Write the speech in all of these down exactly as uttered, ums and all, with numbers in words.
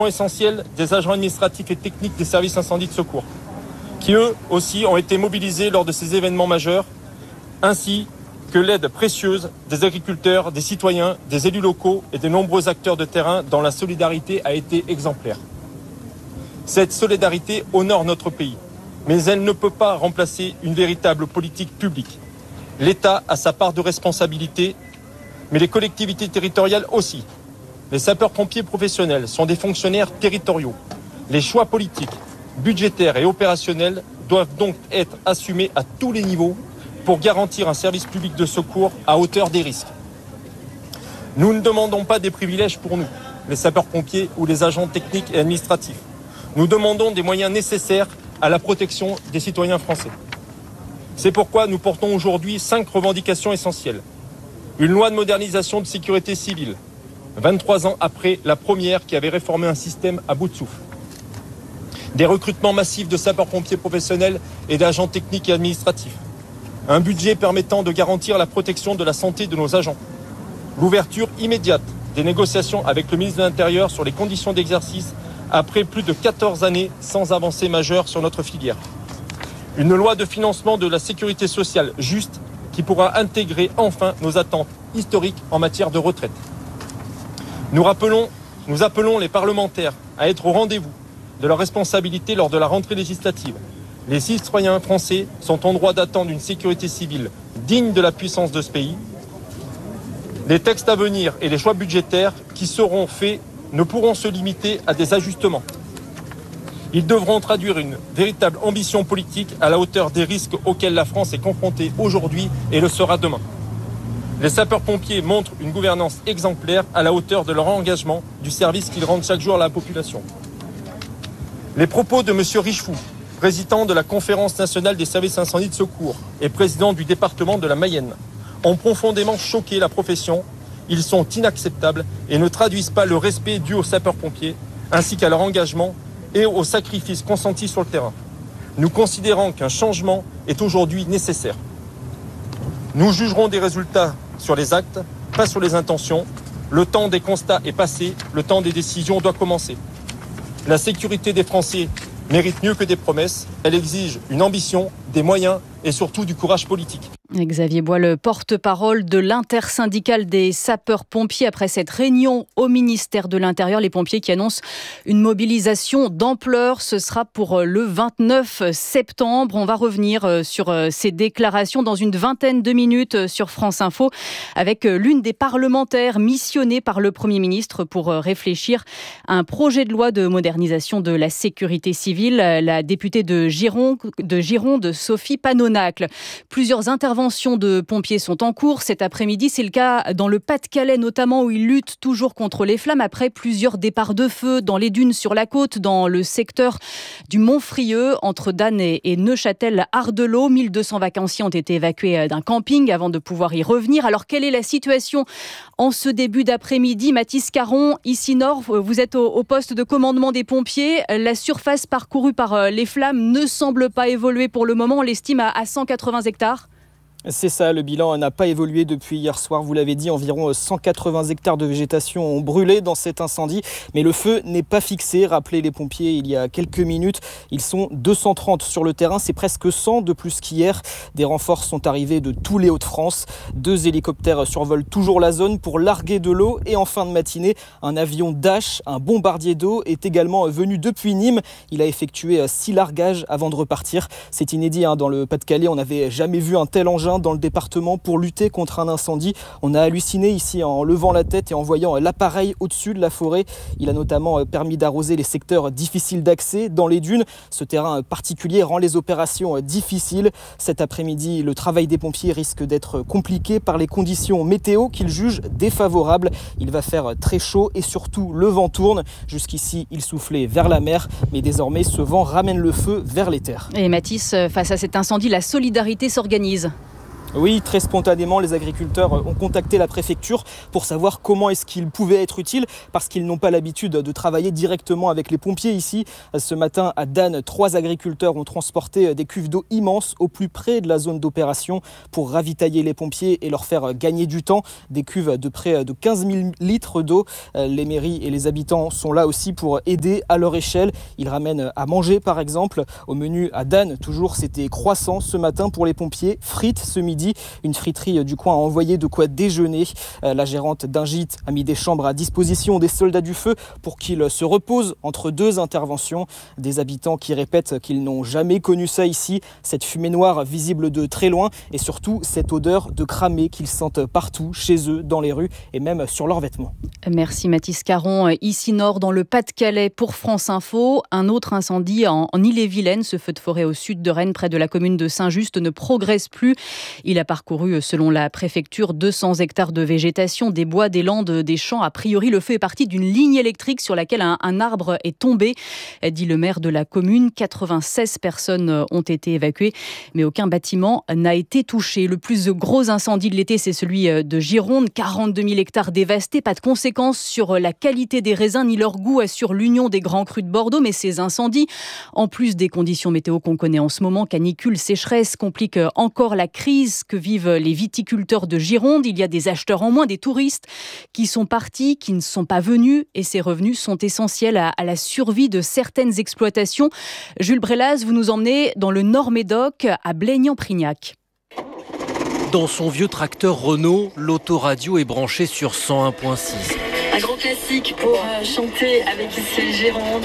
essentiel des agents administratifs et techniques des services incendie de secours, qui eux aussi ont été mobilisés lors de ces événements majeurs, ainsi que l'aide précieuse des agriculteurs, des citoyens, des élus locaux et de nombreux acteurs de terrain dont la solidarité a été exemplaire. Cette solidarité honore notre pays, mais elle ne peut pas remplacer une véritable politique publique. L'État a sa part de responsabilité, mais les collectivités territoriales aussi. Les sapeurs-pompiers professionnels sont des fonctionnaires territoriaux. Les choix politiques, budgétaires et opérationnels doivent donc être assumés à tous les niveaux pour garantir un service public de secours à hauteur des risques. Nous ne demandons pas des privilèges pour nous, les sapeurs-pompiers ou les agents techniques et administratifs. Nous demandons des moyens nécessaires à la protection des citoyens français. C'est pourquoi nous portons aujourd'hui cinq revendications essentielles. Une loi de modernisation de sécurité civile, vingt-trois ans après la première qui avait réformé un système à bout de souffle. Des recrutements massifs de sapeurs-pompiers professionnels et d'agents techniques et administratifs. Un budget permettant de garantir la protection de la santé de nos agents. L'ouverture immédiate des négociations avec le ministre de l'Intérieur sur les conditions d'exercice après plus de quatorze années sans avancée majeure sur notre filière. Une loi de financement de la sécurité sociale juste qui pourra intégrer enfin nos attentes historiques en matière de retraite. Nous rappelons, nous appelons les parlementaires à être au rendez-vous de leurs responsabilités lors de la rentrée législative. Les citoyens français sont en droit d'attendre une sécurité civile digne de la puissance de ce pays. Les textes à venir et les choix budgétaires qui seront faits ne pourront se limiter à des ajustements. Ils devront traduire une véritable ambition politique à la hauteur des risques auxquels la France est confrontée aujourd'hui et le sera demain. Les sapeurs-pompiers montrent une gouvernance exemplaire à la hauteur de leur engagement du service qu'ils rendent chaque jour à la population. Les propos de M. Richefou, président de la Conférence nationale des services incendie de secours et président du département de la Mayenne, ont profondément choqué la profession. Ils sont inacceptables et ne traduisent pas le respect dû aux sapeurs-pompiers, ainsi qu'à leur engagement et aux sacrifices consentis sur le terrain. Nous considérons qu'un changement est aujourd'hui nécessaire. Nous jugerons des résultats sur les actes, pas sur les intentions. Le temps des constats est passé, le temps des décisions doit commencer. La sécurité des Français mérite mieux que des promesses. Elle exige une ambition, des moyens et surtout du courage politique. Xavier Bois, le porte-parole de l'intersyndicale des sapeurs-pompiers après cette réunion au ministère de l'Intérieur. Les pompiers qui annoncent une mobilisation d'ampleur. Ce sera pour le vingt-neuf septembre. On va revenir sur ces déclarations dans une vingtaine de minutes sur France Info avec l'une des parlementaires missionnées par le Premier ministre pour réfléchir à un projet de loi de modernisation de la sécurité civile. La députée de Gironde, de Gironde, Sophie Panonacle. Plusieurs interventions de pompiers sont en cours cet après-midi. C'est le cas dans le Pas-de-Calais notamment où ils luttent toujours contre les flammes après plusieurs départs de feu dans les dunes sur la côte, dans le secteur du Montfrieux entre Danne et Neuchâtel-Ardelot. mille deux cents vacanciers ont été évacués d'un camping avant de pouvoir y revenir. Alors quelle est la situation en ce début d'après-midi? Mathis Caron, ici Nord, vous êtes au, au poste de commandement des pompiers. La surface parcourue par les flammes ne semble pas évoluer pour le moment. On l'estime à, à cent quatre-vingts hectares. C'est ça, le bilan n'a pas évolué depuis hier soir. Vous l'avez dit, environ cent quatre-vingts hectares de végétation ont brûlé dans cet incendie. Mais le feu n'est pas fixé. Rappelez les pompiers il y a quelques minutes. Ils sont deux cent trente sur le terrain. C'est presque cent de plus qu'hier. Des renforts sont arrivés de tous les Hauts-de-France. Deux hélicoptères survolent toujours la zone pour larguer de l'eau. Et en fin de matinée, un avion Dash, un bombardier d'eau, est également venu depuis Nîmes. Il a effectué six largages avant de repartir. C'est inédit hein, dans le Pas-de-Calais. On n'avait jamais vu un tel engin dans le département pour lutter contre un incendie. On a halluciné ici en levant la tête et en voyant l'appareil au-dessus de la forêt. Il a notamment permis d'arroser les secteurs difficiles d'accès dans les dunes. Ce terrain particulier rend les opérations difficiles. Cet après-midi, le travail des pompiers risque d'être compliqué par les conditions météo qu'ils jugent défavorables. Il va faire très chaud et surtout le vent tourne. Jusqu'ici, il soufflait vers la mer, mais désormais ce vent ramène le feu vers les terres. Et Mathis, face à cet incendie, la solidarité s'organise. Oui, très spontanément, les agriculteurs ont contacté la préfecture pour savoir comment est-ce qu'ils pouvaient être utiles, parce qu'ils n'ont pas l'habitude de travailler directement avec les pompiers ici. Ce matin, à Dan, trois agriculteurs ont transporté des cuves d'eau immenses au plus près de la zone d'opération pour ravitailler les pompiers et leur faire gagner du temps. Des cuves de près de quinze mille litres d'eau. Les mairies et les habitants sont là aussi pour aider à leur échelle. Ils ramènent à manger, par exemple. Au menu à Dan, toujours, c'était croissant ce matin pour les pompiers, frites ce midi. Une friterie du coin a envoyé de quoi déjeuner. La gérante d'un gîte a mis des chambres à disposition des soldats du feu pour qu'ils se reposent entre deux interventions. Des habitants qui répètent qu'ils n'ont jamais connu ça ici, cette fumée noire visible de très loin et surtout cette odeur de cramé qu'ils sentent partout, chez eux, dans les rues et même sur leurs vêtements. Merci Mathis Caron. Ici Nord, dans le Pas-de-Calais, pour France Info, un autre incendie en, en Ille-et-Vilaine. Ce feu de forêt au sud de Rennes, près de la commune de Saint-Just, ne progresse plus. Il a parcouru, selon la préfecture, deux cents hectares de végétation, des bois, des landes, des champs. A priori, le feu est parti d'une ligne électrique sur laquelle un, un arbre est tombé, dit le maire de la commune. quatre-vingt-seize personnes ont été évacuées, mais aucun bâtiment n'a été touché. Le plus gros incendie de l'été, c'est celui de Gironde. quarante-deux mille hectares dévastés. Pas de conséquences sur la qualité des raisins ni leur goût, assure l'Union des grands crus de Bordeaux. Mais ces incendies, en plus des conditions météo qu'on connaît en ce moment, canicule, sécheresse, compliquent encore la crise que vivent les viticulteurs de Gironde. Il y a des acheteurs en moins, des touristes qui sont partis, qui ne sont pas venus, et ces revenus sont essentiels à, à la survie de certaines exploitations. Jules Brélaz, vous nous emmenez dans le Nord-Médoc, à Blaignan-Prignac. Dans son vieux tracteur Renault, l'autoradio est branchée sur cent un virgule six. Un gros classique pour euh, chanter avec ici Gironde.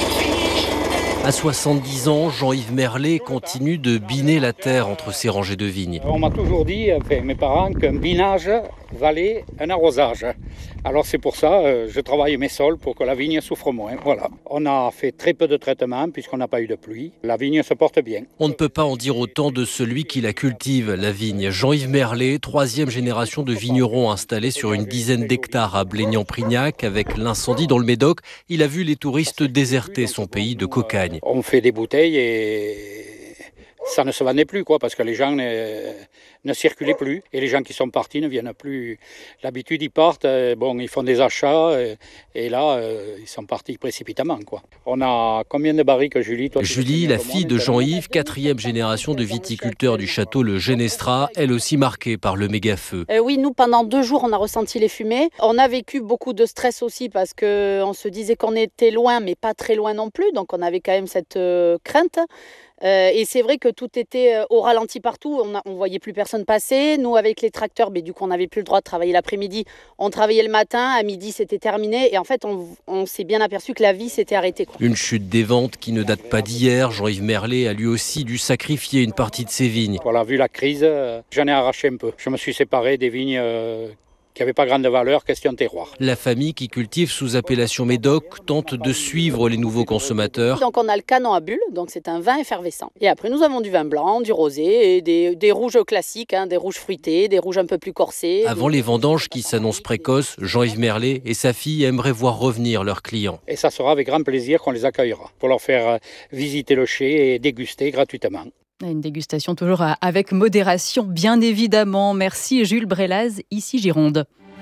À soixante-dix ans, Jean-Yves Merlet continue de biner la terre entre ses rangées de vignes. On m'a toujours dit, enfin, mes parents, qu'un binage valait un arrosage. Alors c'est pour ça euh, je travaille mes sols pour que la vigne souffre moins. Voilà. On a fait très peu de traitements puisqu'on n'a pas eu de pluie. La vigne se porte bien. On ne peut pas en dire autant de celui qui la cultive, la vigne. Jean-Yves Merlet, troisième génération de vignerons installés sur une dizaine d'hectares à Blaignan-Prignac. Avec l'incendie dans le Médoc, il a vu les touristes déserter son pays de cocagne. On fait des bouteilles et ça ne se vendait plus, quoi, parce que les gens ne, ne circulaient plus. Et les gens qui sont partis ne viennent plus. L'habitude, ils partent, bon, ils font des achats, et, et là, ils sont partis précipitamment, quoi. On a combien de barriques, Julie? Toi, Julie, la fille de Jean-Yves, quatrième génération de viticulteurs du château Le Genestra, elle aussi marquée par le méga-feu. Euh, oui, nous, pendant deux jours, on a ressenti les fumées. On a vécu beaucoup de stress aussi parce qu'on se disait qu'on était loin, mais pas très loin non plus. Donc, on avait quand même cette euh, crainte. Euh, et c'est vrai que tout était euh, au ralenti partout, on ne voyait plus personne passer. Nous, avec les tracteurs, mais du coup, on n'avait plus le droit de travailler l'après-midi. On travaillait le matin, à midi, c'était terminé. Et en fait, on, on s'est bien aperçu que la vie s'était arrêtée, quoi. Une chute des ventes qui ne date pas d'hier. Jean-Yves Merlet a lui aussi dû sacrifier une partie de ses vignes. Voilà, vu la crise, euh, j'en ai arraché un peu. Je me suis séparé des vignes euh, qui n'avaient pas grande valeur, question terroir. La famille qui cultive sous appellation Médoc tente de suivre les nouveaux consommateurs. Donc on a le canon à bulles, donc c'est un vin effervescent. Et après nous avons du vin blanc, du rosé, et des, des rouges classiques, hein, des rouges fruités, des rouges un peu plus corsés. Avant les vendanges qui s'annoncent précoces, Jean-Yves Merlet et sa fille aimeraient voir revenir leurs clients. Et ça sera avec grand plaisir qu'on les accueillera pour leur faire visiter le chai et déguster gratuitement. Une dégustation toujours avec modération, bien évidemment. Merci Jules Brélaz, ici Gironde.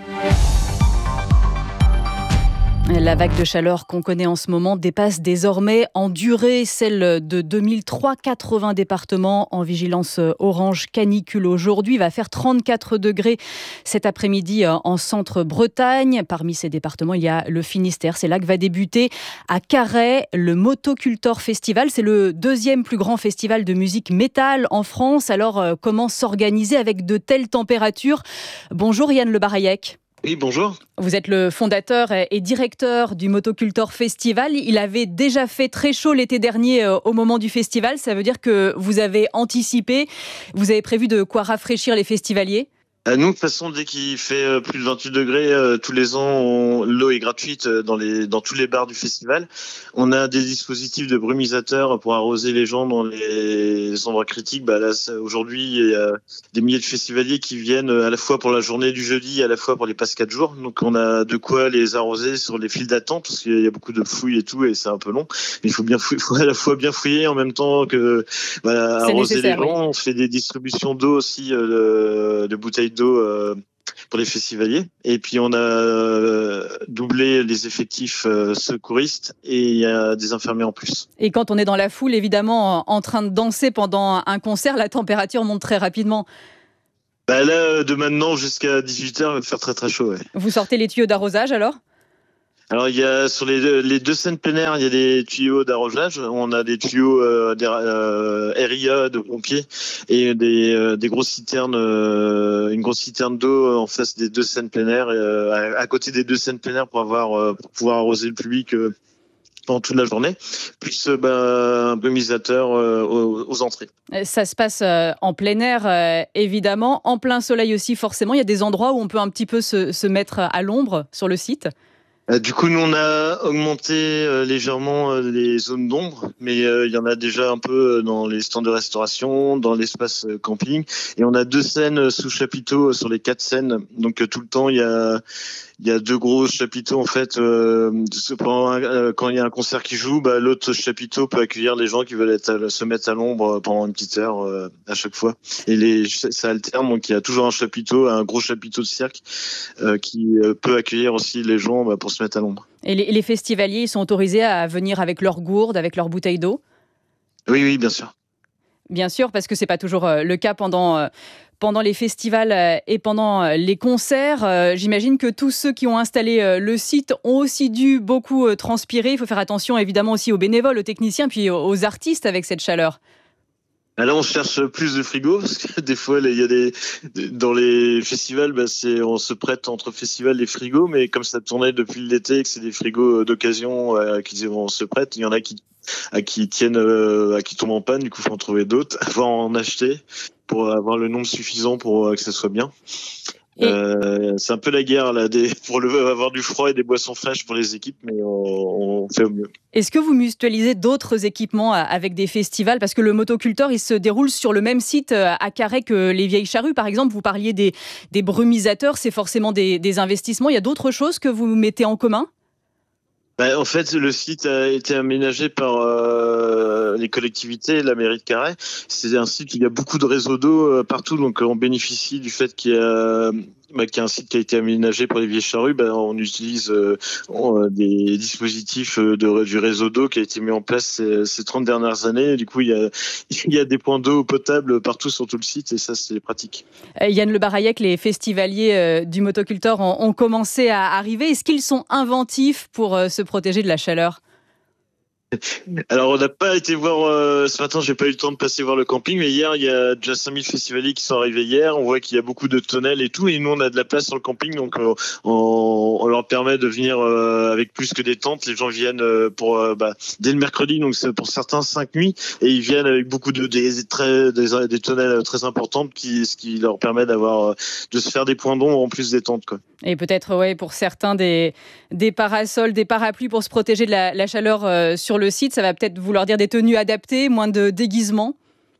La vague de chaleur qu'on connaît en ce moment dépasse désormais en durée celle de deux mille trois. quatre-vingts départements en vigilance orange canicule aujourd'hui. Il va faire trente-quatre degrés cet après-midi en centre-Bretagne. Parmi ces départements, il y a le Finistère. C'est là que va débuter à Carhaix le Motocultor Festival. C'est le deuxième plus grand festival de musique métal en France. Alors, comment s'organiser avec de telles températures? Bonjour Yann Le Barayec. Oui, bonjour. Vous êtes le fondateur et directeur du Motocultor Festival. Il avait déjà fait très chaud l'été dernier au moment du festival. Ça veut dire que vous avez anticipé, vous avez prévu de quoi rafraîchir les festivaliers ? À nous, de toute façon, dès qu'il fait plus de vingt-huit degrés, euh, tous les ans, on, l'eau est gratuite dans les dans tous les bars du festival. On a des dispositifs de brumisateurs pour arroser les gens dans les endroits critiques. Bah là, aujourd'hui, il y a des milliers de festivaliers qui viennent à la fois pour la journée du jeudi, à la fois pour les passes quatre jours. Donc, on a de quoi les arroser sur les files d'attente parce qu'il y a beaucoup de fouilles et tout, et c'est un peu long. Mais il faut bien fouiller, faut à la fois bien fouiller en même temps que bah, arroser les gens. Oui. On fait des distributions d'eau aussi, euh, de bouteilles d'eau euh, pour les festivaliers. Et puis on a euh, doublé les effectifs euh, secouristes et il y a des infirmiers en plus. Et quand on est dans la foule, évidemment, en train de danser pendant un concert, la température monte très rapidement. Bah là, de maintenant jusqu'à dix-huit heures, il va faire très très chaud. Ouais. Vous sortez les tuyaux d'arrosage alors ? Alors il y a sur les deux, les deux scènes plein air, il y a des tuyaux d'arrosage. On a des tuyaux euh, des, euh, R I A de pompiers et des, euh, des grosses citernes, euh, une grosse citerne d'eau en face des deux scènes plein air, euh, à, à côté des deux scènes plein air pour avoir euh, pour pouvoir arroser le public euh, pendant toute la journée. Plus euh, bah, un brumisateur euh, aux, aux entrées. Ça se passe euh, en plein air euh, évidemment, en plein soleil aussi forcément. Il y a des endroits où on peut un petit peu se, se mettre à l'ombre sur le site. Du coup, nous, on a augmenté euh, légèrement euh, les zones d'ombre, mais euh, il y en a déjà un peu dans les stands de restauration, dans l'espace euh, camping. Et on a deux scènes sous chapiteau sur les quatre scènes. Donc, euh, tout le temps, il y a, il y a deux gros chapiteaux, en fait. Euh, pendant un, euh, quand il y a un concert qui joue, bah, l'autre chapiteau peut accueillir les gens qui veulent être à, se mettre à l'ombre pendant une petite heure euh, à chaque fois. Et les, ça alterne, donc il y a toujours un chapiteau, un gros chapiteau de cirque euh, qui euh, peut accueillir aussi les gens bah, pour se mettre à l'ombre. Et les, les festivaliers, ils sont autorisés à venir avec leurs gourdes, avec leurs bouteilles d'eau ? Oui, oui, bien sûr. Bien sûr, parce que c'est pas toujours le cas pendant, pendant les festivals et pendant les concerts. J'imagine que tous ceux qui ont installé le site ont aussi dû beaucoup transpirer. Il faut faire attention évidemment aussi aux bénévoles, aux techniciens, puis aux artistes avec cette chaleur. Là, on cherche plus de frigos parce que des fois, il y a des dans les festivals, bah, c'est on se prête entre festivals les frigos, mais comme ça tournait depuis l'été et que c'est des frigos d'occasion euh, qui on se prête, il y en a qui à qui tiennent euh, à qui tombent en panne, du coup, faut en trouver d'autres, faut en acheter pour avoir le nombre suffisant pour euh, que ça soit bien. Euh, c'est un peu la guerre là, des, pour le, avoir du froid et des boissons fraîches pour les équipes, mais on, on fait au mieux. Est-ce que vous mutualisez d'autres équipements avec des festivals ? Parce que le motoculteur, il se déroule sur le même site à Carhaix que les Vieilles Charrues, par exemple. Vous parliez des, des brumisateurs, c'est forcément des, des investissements. Il y a d'autres choses que vous mettez en commun ? Bah, en fait, le site a été aménagé par euh, les collectivités et la mairie de Carhaix. C'est un site où il y a beaucoup de réseaux d'eau euh, partout, donc on bénéficie du fait qu'il y a, bah, qu'il y a un site qui a été aménagé pour les Vieilles Charrues. Bah, on utilise euh, on, des dispositifs de, du réseau d'eau qui a été mis en place ces, ces trente dernières années. Du coup, il y a, il y a des points d'eau potables partout sur tout le site et ça, c'est pratique. Euh, Yann Le Barayec, les festivaliers euh, du motoculteur ont, ont commencé à arriver. Est-ce qu'ils sont inventifs pour euh, se protéger de la chaleur ? Alors, on n'a pas été voir euh, ce matin, j'ai pas eu le temps de passer voir le camping, mais hier, il y a déjà cinq mille festivaliers qui sont arrivés hier. On voit qu'il y a beaucoup de tonnelles et tout, et nous, on a de la place sur le camping, donc euh, on, on leur permet de venir euh, avec plus que des tentes. Les gens viennent euh, pour euh, bah, dès le mercredi, donc c'est pour certains cinq nuits, et ils viennent avec beaucoup de des très des, des tonnelles très importantes, qui ce qui leur permet d'avoir euh, de se faire des points d'ombre en plus des tentes, quoi. Et peut-être, ouais, pour certains, des, des parasols, des parapluies pour se protéger de la, la chaleur euh, sur le site. Ça va peut-être vouloir dire des tenues adaptées, moins de déguisements.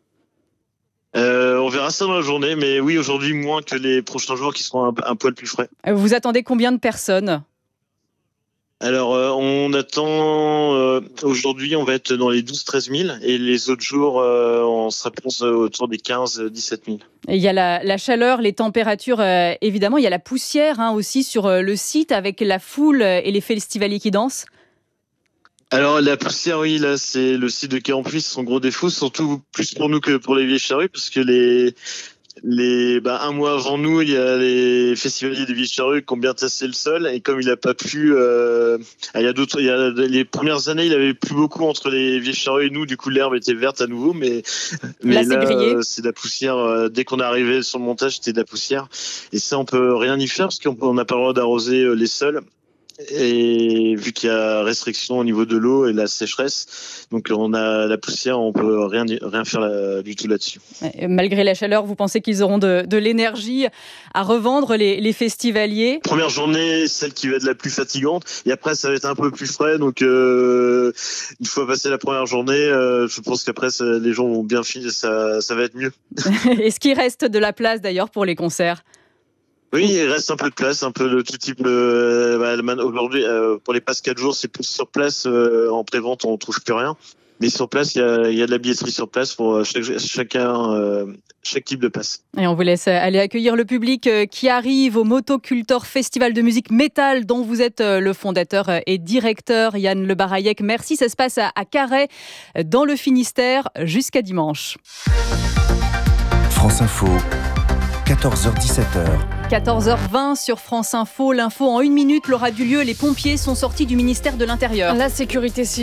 Euh, on verra ça dans la journée, mais oui, aujourd'hui, moins que les prochains jours qui seront un, un poil plus frais. Vous attendez combien de personnes ? Alors, euh, on attend, euh, aujourd'hui, on va être dans les douze à treize mille, et les autres jours, euh, on sera autour des quinze à dix-sept mille. Et il y a la, la chaleur, les températures, euh, évidemment. Il y a la poussière hein, aussi sur euh, le site avec la foule et les festivaliers qui dansent. Alors, la poussière, oui, là, c'est le site de Caen-en-Puy, son gros défaut, surtout plus pour nous que pour les Vieilles Charrues, parce que les... Les, bah, un mois avant nous, il y a les festivaliers des Vieilles Charrues qui ont bien tassé le sol, et comme il n'a pas plu, euh, il y a d'autres, il y a les premières années, il avait plu beaucoup entre les Vieilles Charrues et nous, du coup l'herbe était verte à nouveau, mais mais là, là, c'est grillé. euh, c'est de la poussière. Euh, dès qu'on est arrivé sur le montage, c'était de la poussière, et ça on peut rien y faire parce qu'on n'a pas le droit d'arroser euh, les sols. Et vu qu'il y a restriction au niveau de l'eau et la sécheresse, donc on a la poussière, on peut rien, rien faire là, du tout là-dessus. Malgré la chaleur, vous pensez qu'ils auront de, de l'énergie à revendre, les, les festivaliers ? Première journée, celle qui va être la plus fatigante, et après ça va être un peu plus frais, donc euh, une fois passé la première journée, euh, je pense qu'après ça, les gens vont bien finir, ça, ça va être mieux. Est-ce qu'il reste de la place d'ailleurs pour les concerts ? Oui, il reste un peu de place, un peu de tout type. Euh, bah, aujourd'hui, euh, pour les passes quatre jours, c'est plus sur place. Euh, en pré-vente, on trouve plus rien. Mais sur place, il y a, il y a de la billetterie sur place pour chaque, chacun, euh, chaque type de passe. Et on vous laisse aller accueillir le public qui arrive au Motocultor Festival de musique métal dont vous êtes le fondateur et directeur, Yann Le Barayec. Merci, ça se passe à Carhaix, dans le Finistère, jusqu'à dimanche. France Info, quatorze heures dix-sept heures. quatorze heures vingt sur France Info. L'info en une minute, Laura Dulieu. Les pompiers sont sortis du ministère de l'Intérieur. La sécurité civile